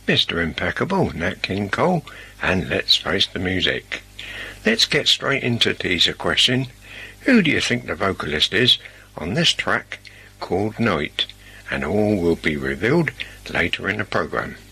Mr. Impeccable, Nat King Cole, and let's face the music. Let's get straight into teaser question. Who do you think the vocalist is on this track called Night? And all will be revealed later in the programme.